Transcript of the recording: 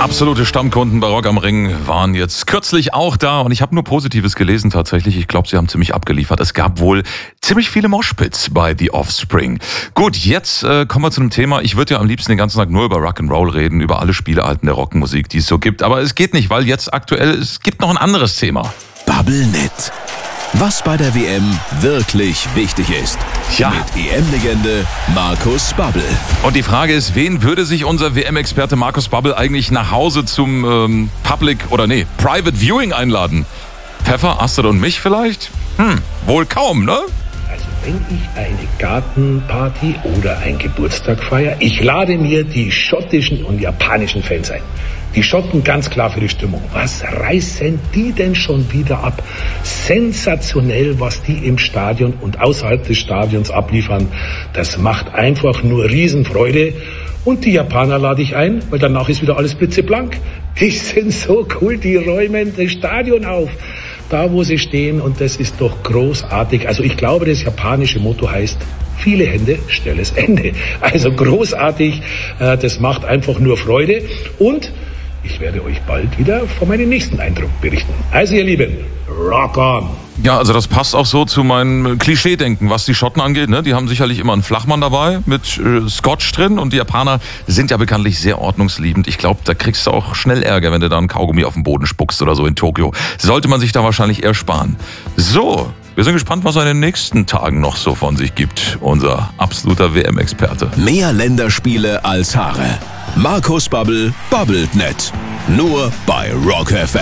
Absolute Stammkunden bei Rock am Ring waren jetzt kürzlich auch da und ich habe nur Positives gelesen tatsächlich. Ich glaube, sie haben ziemlich abgeliefert. Es gab wohl ziemlich viele Moshpits bei The Offspring. Gut, jetzt kommen wir zu einem Thema. Ich würde ja am liebsten den ganzen Tag nur über Rock'n'Roll reden, über alle Spielarten der Rockmusik, die es so gibt. Aber es geht nicht, weil jetzt aktuell, es gibt noch ein anderes Thema. Bubblenet. Was bei der WM wirklich wichtig ist. Ja. Mit EM-Legende Markus Babbel. Und die Frage ist, wen würde sich unser WM-Experte Markus Babbel eigentlich nach Hause zum Private Viewing einladen? Pfeffer, Astrid und mich vielleicht? Wohl kaum, ne? Also wenn ich eine Gartenparty oder einen Geburtstag feiere, ich lade mir die schottischen und japanischen Fans ein. Die Schotten ganz klar für die Stimmung. Was reißen die denn schon wieder ab? Sensationell, was die im Stadion und außerhalb des Stadions abliefern. Das macht einfach nur Riesenfreude. Und die Japaner lade ich ein, weil danach ist wieder alles blitzeblank. Die sind so cool, die räumen das Stadion auf. Da, wo sie stehen, und das ist doch großartig. Also ich glaube, das japanische Motto heißt, viele Hände, schnelles Ende. Also großartig, das macht einfach nur Freude. Und ich werde euch bald wieder von meinem nächsten Eindruck berichten. Also ihr Lieben, rock on! Ja, also das passt auch so zu meinem Klischee-Denken, was die Schotten angeht. Ne? Die haben sicherlich immer einen Flachmann dabei mit Scotch drin und die Japaner sind ja bekanntlich sehr ordnungsliebend. Ich glaube, da kriegst du auch schnell Ärger, wenn du da einen Kaugummi auf den Boden spuckst oder so in Tokio. Sollte man sich da wahrscheinlich eher sparen. So, wir sind gespannt, was er in den nächsten Tagen noch so von sich gibt. Unser absoluter WM-Experte. Mehr Länderspiele als Haare. Markus Babbel babbelt net. Nur bei Rock FM.